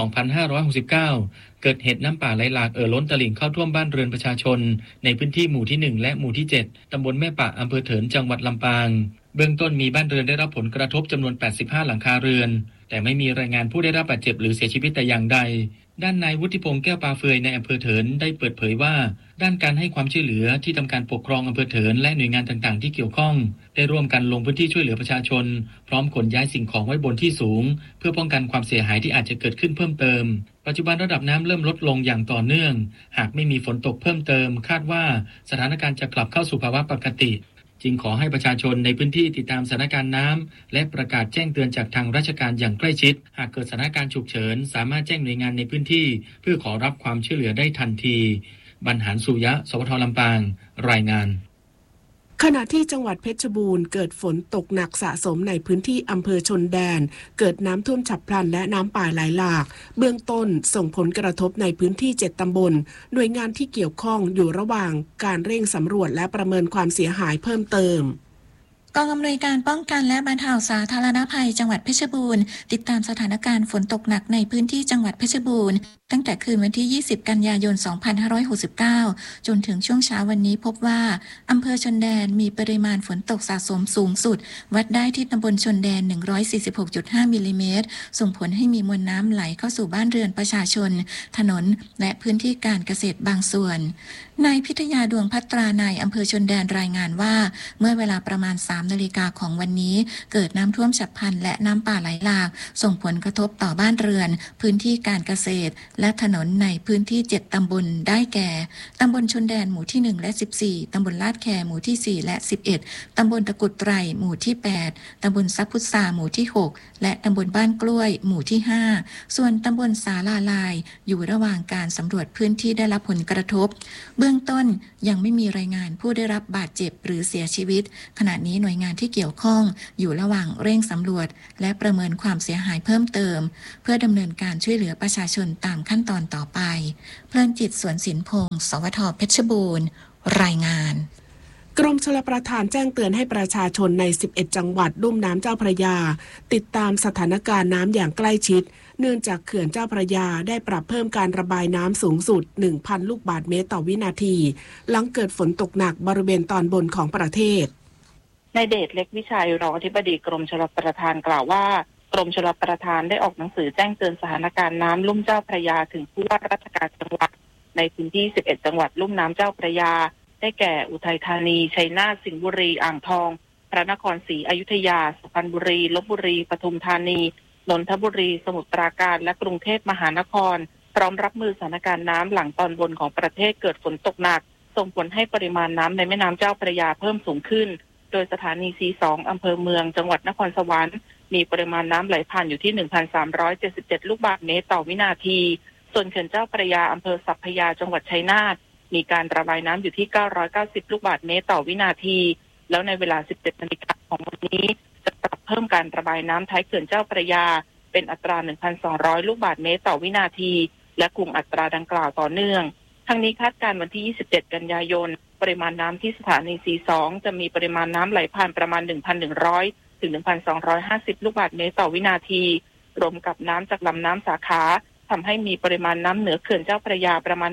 2569 เกิดเหตุน้ำป่าไหลหลากล้นตลิ่งเข้าท่วมบ้านเรือนประชาชนในพื้นที่หมู่ที่ 1 และหมู่ที่ 7 ตำบลแม่ปะอำเภอเถินจังหวัดลำปางเบื้องต้นมีบ้านเรือนได้รับผลกระทบจำนวน85หลังคาเรือนแต่ไม่มีรายงานผู้ได้รับบาดเจ็บหรือเสียชีวิตแต่อย่างใดด้านนายวุฒิพงษ์แก้วปาเฟยในอำเภอเถินได้เปิดเผยว่าด้านการให้ความช่วยเหลือที่ทำการปกครองอำเภอเถินและหน่วยงานต่างๆที่เกี่ยวข้องได้ร่วมกันลงพื้นที่ช่วยเหลือประชาชนพร้อมขนย้ายสิ่งของไว้บนที่สูงเพื่อป้องกันความเสียหายที่อาจจะเกิดขึ้นเพิ่มเติมปัจจุบันระดับน้ำเริ่มลดลงอย่างต่อเนื่องหากไม่มีฝนตกเพิ่มเติมคาดว่าสถานการณ์จะกลับเข้าสู่ภาวะปกติจึงขอให้ประชาชนในพื้นที่ติดตามสถานการณ์น้ำและประกาศแจ้งเตือนจากทางราชการอย่างใกล้ชิดหากเกิดสถานการณ์ฉุกเฉินสามารถแจ้งหน่วยงานในพื้นที่เพื่อขอรับความช่วยเหลือได้ทันทีบรรหารสุยะสวทลำปางรายงานขณะที่จังหวัดเพชรบูรณ์เกิดฝนตกหนักสะสมในพื้นที่อำเภอชนแดนเกิดน้ำท่วมฉับพลันและน้ำป่าไหลหลากเบื้องต้นส่งผลกระทบในพื้นที่7ตำบลหน่วยงานที่เกี่ยวข้องอยู่ระหว่างการเร่งสำรวจและประเมินความเสียหายเพิ่มเติมกองอำนวยการป้องกันและบรรเทาสาธารณภัยจังหวัดเพชรบูรณ์ติดตามสถานการณ์ฝนตกหนักในพื้นที่จังหวัดเพชรบูรณ์ตั้งแต่คืนวันที่ 20 กันยายน 2569 จนถึงช่วงเช้าวันนี้พบว่าอำเภอชนแดนมีปริมาณฝนตกสะสมสูงสุดวัดได้ที่ตำบลชนแดน 146.5 มิลลิเมตรส่งผลให้มีมวลน้ำไหลเข้าสู่บ้านเรือนประชาชนถนนและพื้นที่การเกษตรบางส่วนนายพิทยาดวงพัตรานายอำเภอชนแดนรายงานว่าเมื่อเวลาประมาณ 3 นาฬิกาของวันนี้เกิดน้ำท่วมฉับพลันและน้ำป่าไหลหลากส่งผลกระทบต่อบ้านเรือนพื้นที่การเกษตรและถนนในพื้นที่7ตำบลได้แก่ตำบลชนแดนหมู่ที่1และ14ตำบลลาดแคหมู่ที่4และ11ตำบลตะกุดไตรหมู่ที่8ตำบลซับพุทราหมู่ที่6และตำบลบ้านกล้วยหมู่ที่5ส่วนตำบลสาลาลายอยู่ระหว่างการสำรวจพื้นที่ได้รับผลกระทบเบื้องต้นยังไม่มีรายงานผู้ได้รับบาดเจ็บหรือเสียชีวิตขณะนี้หน่วยงานที่เกี่ยวข้องอยู่ระหว่างเร่งสำรวจและประเมินความเสียหายเพิ่มเติมเพื่อดำเนินการช่วยเหลือประชาชนตามขั้นตอนต่อไปเพลินจิตสวนสินพงศ์สวทเพชรบูรณ์รายงานกรมชลประทานแจ้งเตือนให้ประชาชนใน11จังหวัดลุ่มน้ำเจ้าพระยาติดตามสถานการณ์น้ำอย่างใกล้ชิดเนื่องจากเขื่อนเจ้าพระยาได้ปรับเพิ่มการระบายน้ำสูงสุด 1,000 ลูกบาศก์เมตรต่อวินาทีหลังเกิดฝนตกหนักบริเวณตอนบนของประเทศนายเดชเล็กวิชัยรองอธิบดีกรมชลประทานกล่าวว่ากรมชลประทานได้ออกหนังสือแจ้งเตือนสถานการณ์น้ำลุ่มเจ้าพระยาถึงผู้ว่าราชการจังหวัดในพื้นที่11จังหวัดลุ่มน้ำเจ้าพระยาได้แก่อุทัยธานีชัยนาทสิงห์บุรีอ่างทองพระนครศรีอยุธยาสุพรรณบุรีลพบุรีปทุมธานีนนทบุรีสมุทรปราการและกรุงเทพมหานครพร้อมรับมือสถานการณ์น้ำหลังตอนบนของประเทศเกิดฝนตกหนักส่งผลให้ปริมาณน้ำในแม่น้ำเจ้าพระยาเพิ่มสูงขึ้นโดยสถานี C2 อำเภอเมืองจังหวัดนครสวรรค์มีปริมาณน้ำไหลผ่านอยู่ที่ 1,377 ลูกบาศก์เมตรต่อวินาทีส่วนเขื่อนเจ้าพระยาอำเภอสัพพยาจังหวัดชัยนาทมีการระบายน้ำอยู่ที่990ลูกบาศก์เมตรต่อวินาทีแล้วในเวลา 17 นาฬิกาของวันนี้จะปรับเพิ่มการระบายน้ำท้ายเขื่อนเจ้าพระยาเป็นอัตรา 1,200 ลูกบาศก์เมตรต่อวินาทีและคงอัตราดังกล่าวต่อเนื่องทั้งนี้คาดการณ์วันที่ 27 กันยายนปริมาณน้ำที่สถานี C2 จะมีปริมาณน้ำไหลผ่านประมาณ 1,100 ถึง 1,250 ลูกบาศก์เมตรต่อวินาทีรวมกับน้ำจากลำน้ำสาขาทำให้มีปริมาณน้ำเหนือเขื่อนเจ้าพระยาประมาณ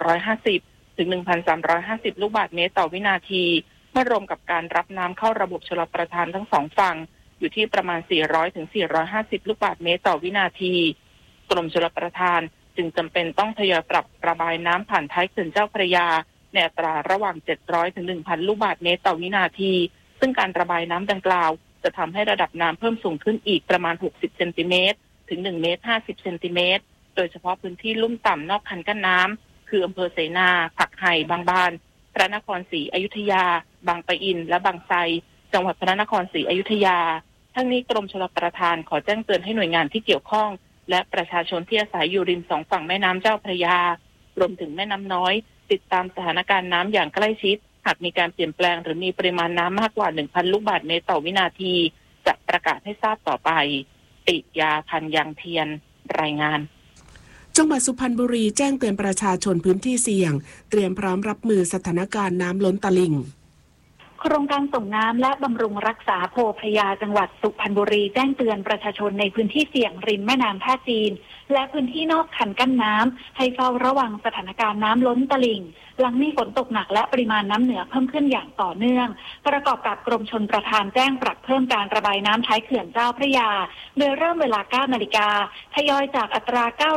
1,150 ถึง 1,350 ลูกบาศก์เมตรต่อวินาทีเมื่อรวมกับการรับน้ำเข้าระบบชลประทานทั้งสองฝั่งอยู่ที่ประมาณ 400 ถึง 450 ลูกบาศก์เมตรต่อวินาทีกรมชลประทานจึงจำเป็นต้องทยอยปรับระบายน้ำผ่านท้ายเขื่อนเจ้าพระยาในอัตราระหว่าง 700 ถึง 1,000 ลูกบาศก์เมตรต่อวินาทีซึ่งการระบายน้ำดังกล่าวจะทำให้ระดับน้ำเพิ่มสูงขึ้นอีกประมาณ 60 เซนติเมตรถึง 1 เมตร 50 เซนติเมตรโดยเฉพาะพื้นที่ลุ่มต่ำนอกคันกั้นน้ำคืออำเภอเสนาผักไห่บางบานพระนครศรีอยุธยาบางปะอินและบางไทรจังหวัดพระนครศรีอยุธยาทั้งนี้กรมชลประทานขอแจ้งเตือนให้หน่วยงานที่เกี่ยวข้องและประชาชนที่อาศัยอยู่ริมสองฝั่งแม่น้ำเจ้าพระยารวมถึงแม่น้ำน้อยติดตามสถานการณ์น้ำอย่างใกล้ชิดหากมีการเปลี่ยนแปลงหรือมีปริมาณน้ำมากกว่า 1,000 ลูกบาศก์เมตรต่อวินาทีจะประกาศให้ทราบต่อไปติยาพันยางเทียนรายงานจังหวัดสุพรรณบุรีแจ้งเตือนประชาชนพื้นที่เสี่ยงเตรียมพร้อมรับมือสถานการณ์น้ำล้นตลิ่งโครงการส่งน้ำและบำรุงรักษาโพพระยาจังหวัดสุพรรณบุรีแจ้งเตือนประชาชนในพื้นที่เสี่ยงริมแม่น้ำท่าจีนและพื้นที่นอกคันกั้นน้ำให้เฝ้าระวังสถานการณ์น้ำล้นตลิ่งหลังมีฝนตกหนักและปริมาณน้ำเหนือเพิ่มขึ้นอย่างต่อเนื่องประกอบกับกรมชลประทานแจ้งปรับเพิ่มการระบายน้ำท้ายเขื่อนเจ้าพระยาโดยเริ่มเวลา 9 นาฬิกาทยอยจากอัตรา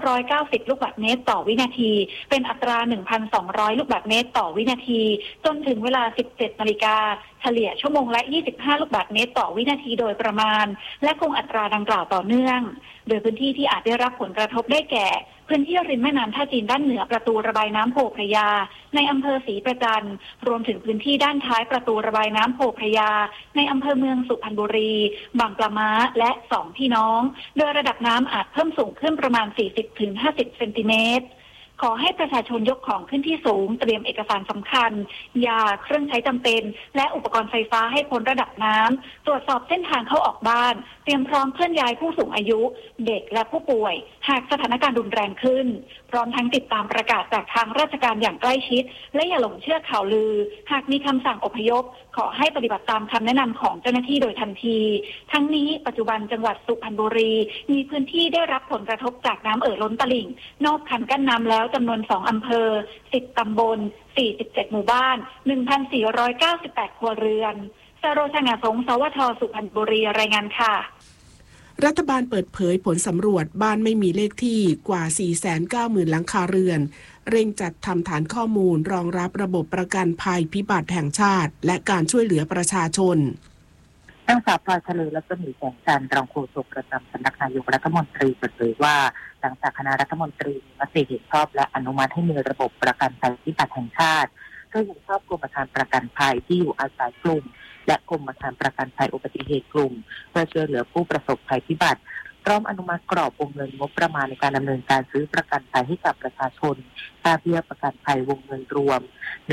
990 ลูกบาศก์เมตรต่อวินาทีเป็นอัตรา 1,200 ลูกบาศก์เมตรต่อวินาทีจนถึงเวลา 17 นาฬิกาเฉลี่ยชั่วโมงละ 25 ลูกบาศก์เมตรต่อวินาทีโดยประมาณและคงอัตราดังกล่าวต่อเนื่องโดยพื้นที่ที่อาจได้รับผลกระทบได้แก่พื้นที่ริมแม่น้ำท่าจีนด้านเหนือประตูระบายน้ำโพพระยาในอำเภอศรีประจันรวมถึงพื้นที่ด้านท้ายประตูระบายน้ำโพพระยาในอำเภอเมืองสุพรรณบุรีบางปลาม้าและสองพี่น้องโดยระดับน้ำอาจเพิ่มสูงขึ้นประมาณ 40-50 เซนติเมตรขอให้ประชาชนยกของขึ้นที่สูงเตรียมเอกสารสำคัญยาเครื่องใช้จำเป็นและอุปกรณ์ไฟฟ้าให้พ้นระดับน้ำตรวจสอบเส้นทางเข้าออกบ้านเตรียมพร้อมเคลื่อนย้ายผู้สูงอายุเด็กและผู้ป่วยหากสถานการณ์รุนแรงขึ้นพร้อมทั้งติดตามประกาศจากทางราชการอย่างใกล้ชิดและอย่าหลงเชื่อข่าวลือหากมีคำสั่งอพยพขอให้ปฏิบัติตามคำแนะนำของเจ้าหน้าที่โดยทันทีทั้งนี้ปัจจุบันจังหวัดสุพรรณบุรีมีพื้นที่ได้รับผลกระทบจากน้ำล้นตลิ่งนอกคันกั้นน้ำแล้วจำนวน2 อำเภอ 10 ตำบล 47 หมู่บ้าน 1,498 ครัวเรือนสโรชงาสงสวทสุพรรณบุรีรายงานค่ะรัฐบาลเปิดเผยผลสำรวจบ้านไม่มีเลขที่กว่า 490,000 หลังคาเรือนเร่งจัดทำฐานข้อมูลรองรับระบบประกันภัยพิบัติแห่งชาติและการช่วยเหลือประชาชนนางสาวพลอยทะเลและก็มีแสงจันทร์รองโฆษกประจำสำนักนายกรัฐมนตรีเปิดเผยว่าหลังจากคณะรัฐมนตรีมีมติเห็นชอบและอนุมัติให้มีระบบประกันภัยพิบัติแห่งชาติก็เห็นชอบกรมธรรม์ประกันภัยที่อยู่อาศัยกลุ่มและกรมธรรม์ประกันภัยอุบัติเหตุกลุ่มเพื่อช่วยเหลือผู้ประสบภัยพิบัติพร้อมอนุมัติกรอบวงเงินงบประมาณในการดำเนินการซื้อประกันภัยให้กับประชาชนค่าเบี้ยประกันภัยวงเงินรวม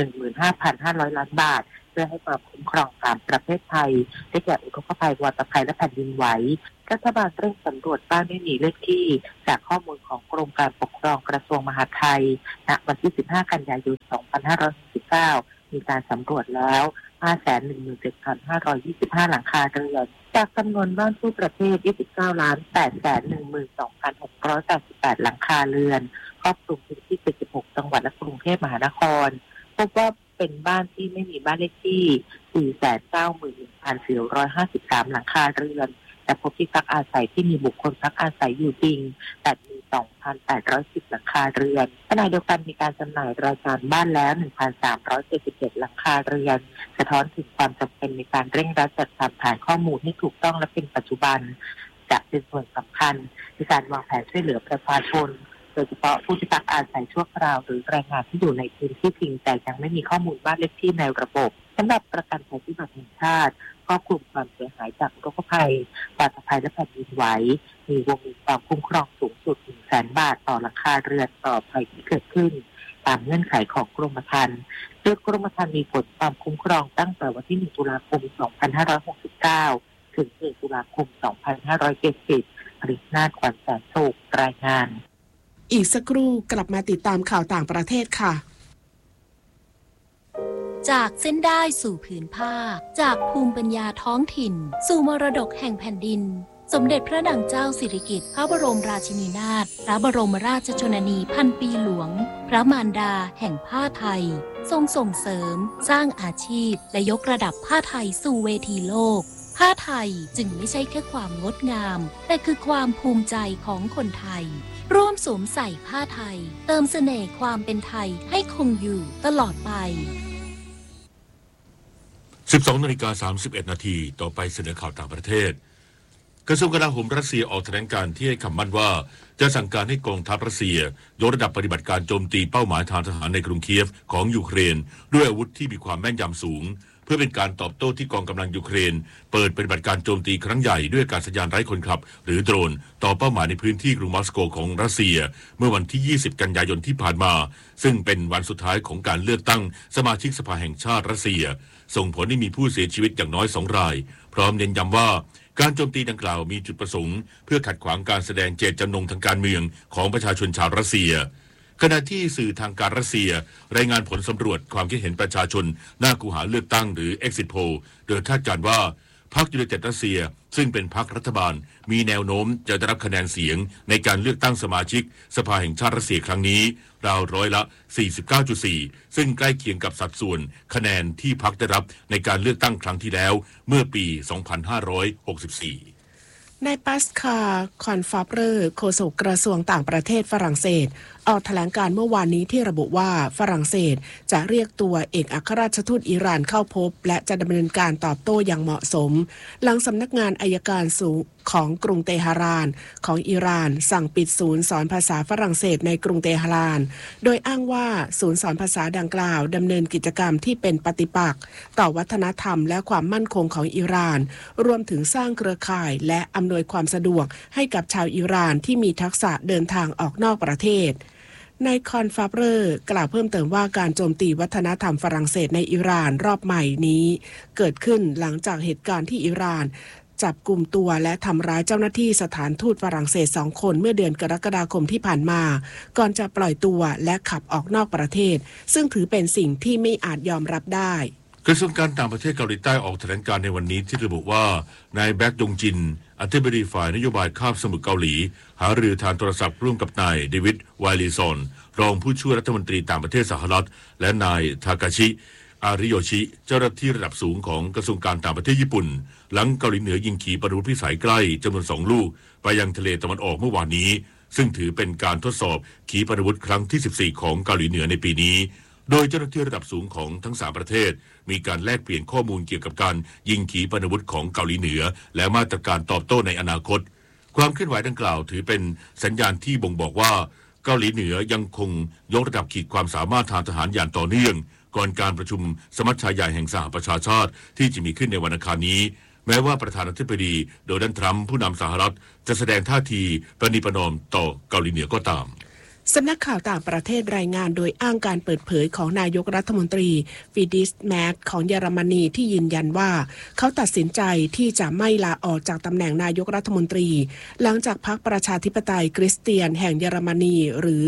15,500 ล้านบาทเพื่อให้ความคุ้มครอง3ประเภทภัยได้แก่อุทกภัยวาตภัยและแผ่นดินไหวรัฐบาลเร่งสำรวจบ้านไม่มีเลขที่จากข้อมูลของกรมการปกครองกระทรวงมหาดไทยณวันที่ 15 กันยายน 2569 มีการสำรวจแล้ว 517,525 หลังคาเรือนจากจำนวนบ้านทั่วประเทศ 29,812,688 หลังคาเรือนครอบคลุมพื้นที่ 76 จังหวัดและกรุงเทพมหานครพบว่าเป็นบ้านที่ไม่มีบ้านเลขที่ 491,453 หลังคาเรือนแต่พบที่พักอาศัยที่มีบุคคลพักอาศัยอยู่จริงแต่มี 2,810 หลังคาเรือนขณะเดียวกันมีการจำหน่ายรายการบ้านแล้ว 1,377 หลังคาเรือนสะท้อนถึงความจำเป็นในการเร่งรัดจัดทำฐานข้อมูลให้ถูกต้องและเป็นปัจจุบันจะเป็นส่วนสำคัญในการวางแผนช่วยเหลือประชาชนโดยเฉพาะผู้ที่พักอาศัยชั่วคราวหรือแรงงานที่อยู่ในพื้นที่จริงแต่ยังไม่มีข้อมูลบ้านเลขที่ในระบบสำหรับประกันภัยพิบัติแห่งชาติครอบคลุมความเสียหายจากอุทกภัยบาดภัยและแผ่นดินไหวมีวงเงินความคุ้มครองสูงสุด 100,000 บาทต่อหลังคาเรือนต่อภัยที่เกิดขึ้นตามเงื่อนไขของกรมธรรม์โดยกรมธรรม์มีผลความคุ้มครองตั้งแต่วันที่ 1 ตุลาคม 2569 ถึง 1 ตุลาคม 2570 ผลิตนาถ ขวัญแสนสุขรายงานอีกสักครู่กลับมาติดตามข่าวต่างประเทศค่ะจากเส้นได้สู่ผืนผ้าจากภูมิปัญญาท้องถิ่นสู่มรดกแห่งแผ่นดินสมเด็จพระนางเจ้าสิริกิติ์พระบรมราชินีนาถพระบรมราชชนนีพันปีหลวงพระมารดาแห่งผ้าไทยทรงส่งเสริมสร้างอาชีพและยกระดับผ้าไทยสู่เวทีโลกผ้าไทยจึงไม่ใช่แค่ความงดงามแต่คือความภูมิใจของคนไทยร่วมสวมใส่ผ้าไทยเติมเสน่ห์ความเป็นไทยให้คงอยู่ตลอดไป 12:31 นาทีต่อไปเสนอข่าวต่างประเทศกระทรวงกลาโหมรัสเซียออกแถลงการที่ให้คำมั่นว่าจะสั่งการให้กองทัพรัสเซียยกระดับปฏิบัติการโจมตีเป้าหมายทางทหารในกรุงเคียฟของยูเครนด้วยอาวุธที่มีความแม่นยำสูงเพื่อเป็นการตอบโต้ที่กองกำลังยูเครนเปิดปฏิบัติการโจมตีครั้งใหญ่ด้วยอากาศยานไร้คนขับหรือโดรนต่อเป้าหมายในพื้นที่กรุงมอสโกของรัสเซียเมื่อวันที่ 20 กันยายนที่ผ่านมาซึ่งเป็นวันสุดท้ายของการเลือกตั้งสมาชิกสภาแห่งชาติรัสเซียส่งผลให้มีผู้เสียชีวิตอย่างน้อย2 รายพร้อมเน้นย้ำว่าการโจมตีดังกล่าวมีจุดประสงค์เพื่อขัดขวางการแสดงเจตจำนงทางการเมืองของประชาชนชาวรัสเซียขณะที่สื่อทางการรัสเซียรายงานผลสำรวจความคิดเห็นประชาชนหน้าคูหาเลือกตั้งหรือ Exit Poll โดยคาดการณ์ว่าพรรคยูไนเต็ดรัสเซียซึ่งเป็นพรรครัฐบาลมีแนวโน้มจะได้รับคะแนนเสียงในการเลือกตั้งสมาชิกสภาแห่งชาติรัสเซียครั้งนี้ราวร้อยละ 49.4 ซึ่งใกล้เคียงกับสัดส่วนคะแนนที่พรรคได้รับในการเลือกตั้งครั้งที่แล้วเมื่อปี 2564 นายปัสคาคอนฟาเรอร์โฆษกกระทรวงต่างประเทศฝรั่งเศสออกแถลงการเมื่อวานนี้ที่ระบุว่าฝรั่งเศสจะเรียกตัวเอกอัครราชทูตอิหร่านเข้าพบและจะดำเนินการตอบโต้อย่างเหมาะสมหลังสำนักงานอัยการสูงของกรุงเตหะรานของอิหร่านสั่งปิดศูนย์สอนภาษาฝรั่งเศสในกรุงเตหะรานโดยอ้างว่าศูนย์สอนภาษาดังกล่าวดำเนินกิจกรรมที่เป็นปฏิปักษ์ต่อวัฒนธรรมและความมั่นคงของอิหร่านรวมถึงสร้างเครือข่ายและอำนวยความสะดวกให้กับชาวอิหร่านที่มีทักษะเดินทางออกนอกประเทศนายคอนฟาเรอร์กล่าวเพิ่มเติมว่าการโจมตีวัฒนธรรมฝรั่งเศสในอิหร่านรอบใหม่นี้เกิดขึ้นหลังจากเหตุการณ์ที่อิหร่านจับกุมตัวและทำร้ายเจ้าหน้าที่สถานทูตฝรั่งเศส2 คนเมื่อเดือนกรกฎาคมที่ผ่านมาก่อนจะปล่อยตัวและขับออกนอกประเทศซึ่งถือเป็นสิ่งที่ไม่อาจยอมรับได้กระทรวงการต่างประเทศเกาหลีใต้ออกแถลงการในวันนี้ที่ระบุว่านายแบ็กดงจินอธิบดีฝ่ายนโยบายคาบสมุทรเกาหลีหารือทางโทรศัพท์ร่วมกับนายเดวิดไวลีซอนรองผู้ช่วยรัฐมนตรีต่างประเทศสหรัฐและนายทากาชิอาริโยชิเจ้าหน้าที่ระดับสูงของกระทรวงการต่างประเทศญี่ปุ่นหลังเกาหลีเหนือยิงขีปนาวุธพิสัยใกล้จำนวน2 ลูกไปยังทะเลตะวันออกเมื่อวานนี้ซึ่งถือเป็นการทดสอบขีปนาวุธครั้งที่14ของเกาหลีเหนือในปีนี้โดยเจ้าหน้าที่ระดับสูงของทั้ง3ประเทศมีการแลกเปลี่ยนข้อมูลเกี่ยวกับการยิงขีปนาวุธของเกาหลีเหนือและมาตรการตอบโต้ในอนาคตความเคลื่อนไหวดังกล่าวถือเป็นสัญญาณที่บ่งบอกว่าเกาหลีเหนือยังคงยกระดับขีดความสามารถทางทหารอย่างต่อเนื่องก่อนการประชุมสมัชชาใหญ่แห่งสหประชาชาติที่จะมีขึ้นในวันอังคารนี้แม้ว่าประธานาธิบดีโดนัลด์ทรัมป์ผู้นำสหรัฐจะแสดงท่าทีประนีประนอมต่อเกาหลีเหนือก็ตามสำนักข่าวต่างประเทศรายงานโดยอ้างการเปิดเผยของนายกรัฐมนตรีฟิดิสแมทของเยอรมนีที่ยืนยันว่าเขาตัดสินใจที่จะไม่ลาออกจากตำแหน่งนายกรัฐมนตรีหลังจากพรรคประชาธิปไตยคริสเตียนแห่งเยอรมนีหรือ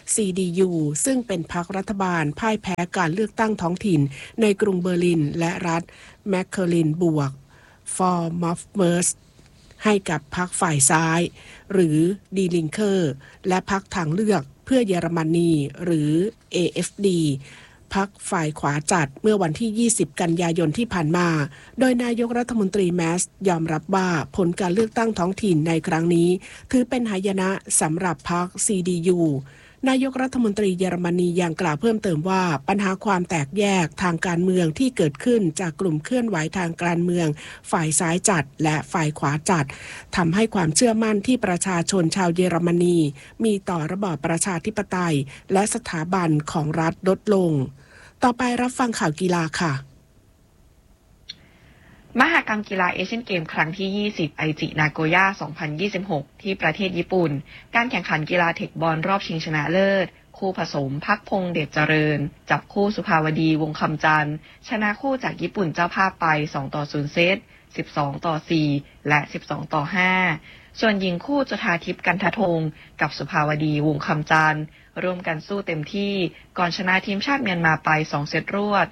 CDU ซึ่งเป็นพรรครัฐบาลพ่ายแพ้การเลือกตั้งท้องถิ่นในกรุงเบอร์ลินและรัฐแมคเคอรินบวกฟอร์มอฟเมอร์สให้กับพรรคฝ่ายซ้ายหรือดีลิงเคอร์และพรรคทางเลือกเพื่อเยอรมนีหรือ AFD พพรรคฝ่ายขวาจัดเมื่อวันที่20กันยายนที่ผ่านมาโดยนายกรัฐมนตรีแมสยอมรับว่าผลการเลือกตั้งท้องถิ่นในครั้งนี้ถือเป็นหายนะสำหรับพรรค CDUนายกรัฐมนตรีเยอรมนียังกล่าวเพิ่มเติมว่าปัญหาความแตกแยกทางการเมืองที่เกิดขึ้นจากกลุ่มเคลื่อนไหวทางการเมืองฝ่ายซ้ายจัดและฝ่ายขวาจัดทำให้ความเชื่อมั่นที่ประชาชนชาวเยอรมนีมีต่อระบอบประชาธิปไตยและสถาบันของรัฐลดลงต่อไปรับฟังข่าวกีฬาค่ะมหกรรมกีฬาเอเชียนเกมครั้งที่20ไอจินาโกย่า2026ที่ประเทศญี่ปุ่นการแข่งขันกีฬาเทคบอลรอบชิงชนะเลิศคู่ผสมภักพงษ์เดชเจริญจับคู่สุภาวดีวงคำจันทร์ชนะคู่จากญี่ปุ่นเจ้าภาพไป2-0เซต12-4และ12-5ส่วนหญิงคู่จุฑาทิพย์กันทธงกับสุภาวดีวงคำจันทร์ร่วมกันสู้เต็มที่ก่อนชนะทีมชาติเมียนมาไป2เซตรวด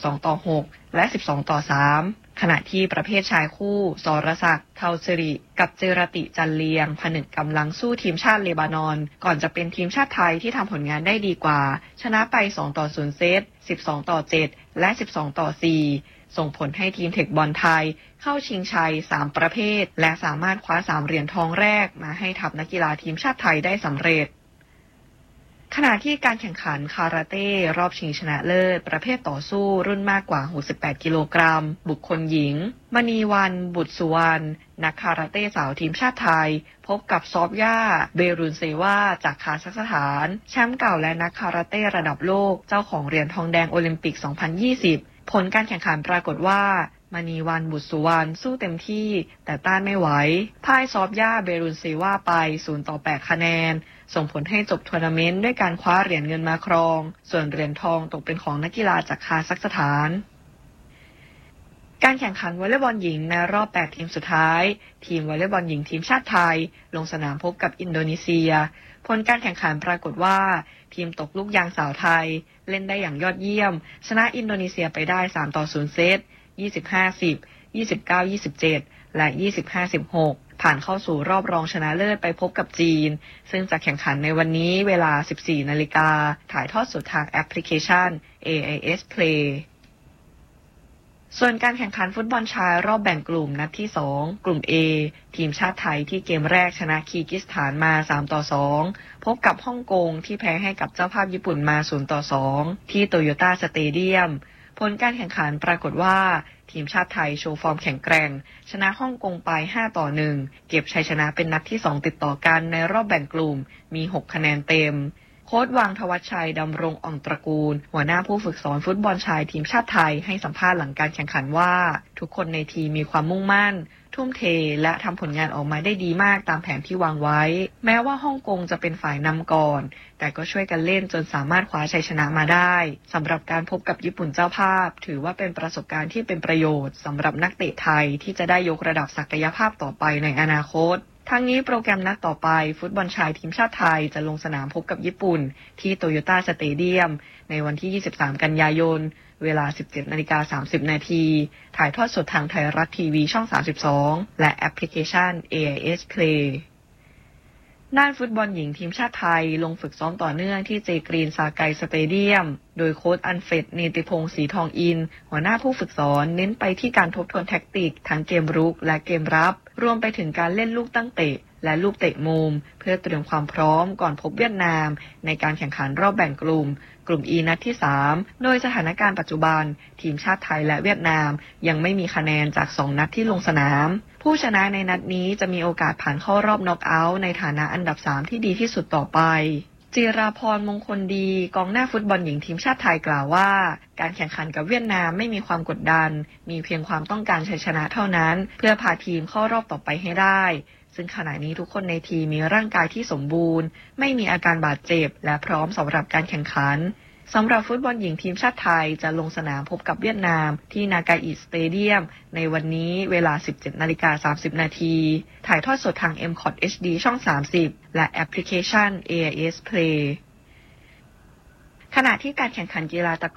12-6และ12-3ขณะที่ประเภทชายคู่สรศักดิ์เทาสิริกับเจรติจันเลียงผนึกกำลังสู้ทีมชาติเลบานอนก่อนจะเป็นทีมชาติไทยที่ทำผลงานได้ดีกว่าชนะไป2-0เซต12-7และ12-4ส่งผลให้ทีมเทคบอลไทยเข้าชิงชัย3ประเภทและสามารถคว้า3เหรียญทองแรกมาให้ทัพนักกีฬาทีมชาติไทยได้สำเร็จขณะที่การแข่งขันคาราเต้รอบชิงชนะเลิศประเภทต่อสู้รุ่นมากกว่า68กิโลกรัมบุคคลหญิงมณีวรรณบุตรสุวรรณนักคาราเต้สาวทีมชาติไทยพบกับซอฟย่าเบรุนเซวาจากคาซัคสถานแชมป์เก่าและนักคาราเต้ระดับโลกเจ้าของเหรียญทองแดงโอลิมปิก2020ผลการแข่งขันปรากฏว่ามณีวรรณบุตรสุวรรณสู้เต็มที่แต่ต้านไม่ไหวพ่ายซอฟย่าเบรุนเซวาไป0-8คะแนนส่งผลให้จบทัวร์นาเมนต์ด้วยการคว้าเหรียญเงินมาครองส่วนเหรียญทองตกเป็นของนักกีฬาจากคาซัคสถานการแข่งขันวอลเลย์บอลหญิงในรอบ8ทีมสุดท้ายทีมวอลเลย์บอลหญิงทีมชาติไทยลงสนามพบกับอินโดนีเซียผลการแข่งขันปรากฏว่าทีมตกลูกยางสาวไทยเล่นได้อย่างยอดเยี่ยมชนะอินโดนีเซียไปได้3-0เซต25-10 29-27 และ 25-16 ผ่านเข้าสู่รอบรองชนะเลิศไปพบกับจีนซึ่งจะแข่งขันในวันนี้เวลา 14 นาฬิกาถ่ายทอดสดทางแอปพลิเคชัน AIS Play ส่วนการแข่งขันฟุตบอลชายรอบแบ่งกลุ่มนัดที่ 2 กลุ่ม A ทีมชาติไทยที่เกมแรกชนะคีร์กิสถานมา 3-2 พบกับฮ่องกงที่แพ้ให้กับเจ้าภาพญี่ปุ่นมา 0-2 ที่โตโยต้าสเตเดียมผลการแข่งขันปรากฏว่าทีมชาติไทยโชว์ฟอร์มแข็งแกร่งชนะฮ่องกงไป 5-1 เก็บชัยชนะเป็นนัดที่ 2 ติดต่อกันในรอบแบ่งกลุ่มมี 6 คะแนนเต็มโค้ชวังธวัชชัยดำรงอ่องตระกูลหัวหน้าผู้ฝึกสอนฟุตบอลชายทีมชาติไทยให้สัมภาษณ์หลังการแข่งขันว่าทุกคนในทีมมีความมุ่งมั่นทุ่มเทและทำผลงานออกมาได้ดีมากตามแผนที่วางไว้แม้ว่าฮ่องกงจะเป็นฝ่ายนำก่อนแต่ก็ช่วยกันเล่นจนสามารถคว้าชัยชนะมาได้สำหรับการพบกับญี่ปุ่นเจ้าภาพถือว่าเป็นประสบการณ์ที่เป็นประโยชน์สำหรับนักเตะไทยที่จะได้ยกระดับศักยภาพต่อไปในอนาคตทั้งนี้โปรแกรมนัดต่อไปฟุตบอลชายทีมชาติไทยจะลงสนามพบกับญี่ปุ่นที่โตโยต้าสเตเดียมในวันที่23กันยายนเวลา 17:30 น.ถ่ายทอดสดทางไทยรัฐทีวีช่อง32และแอปพลิเคชัน AIS Play ด้านฟุตบอลหญิงทีมชาติไทยลงฝึกซ้อมต่อเนื่องที่เจกรีนซาไกสเตเดียมโดยโค้ชอันเฟรดเนติพงศ์ศรีทองอินหัวหน้าผู้ฝึกสอนเน้นไปที่การทบทวนแท็กติกทั้งเกมรุกและเกมรับรวมไปถึงการเล่นลูกตั้งเตะและลูกเตะมุมเพื่อเตรียมความพร้อมก่อนพบเวียดนามในการแข่งขันรอบแบ่งกลุ่ม E นัดที่ 3 โดยสถานการณ์ปัจจุบันทีมชาติไทยและเวียดนามยังไม่มีคะแนนจาก2นัดที่ลงสนามผู้ชนะในนัดนี้จะมีโอกาสผ่านเข้ารอบน็อกเอาท์ในฐานะอันดับ3ที่ดีที่สุดต่อไปจิราพรมงคลดีกองหน้าฟุตบอลหญิงทีมชาติไทยกล่าวว่าการแข่งขันกับเวียดนามไม่มีความกดดันมีเพียงความต้องการชัยชนะเท่านั้นเพื่อพาทีมเข้ารอบต่อไปให้ได้ซึ่งขณะนี้ทุกคนในทีมมีร่างกายที่สมบูรณ์ไม่มีอาการบาดเจ็บและพร้อมสำหรับการแข่งขันสำหรับฟุตบอลหญิงทีมชาติไทยจะลงสนามพบกับเวียดนามที่นากาอิสเตเดียมในวันนี้เวลา 17:30 น.ถ่ายทอดสดทาง MCOT HD ช่อง30และแอปพลิเคชัน AIS Play ขณะที่การแข่งขันกีฬาตะ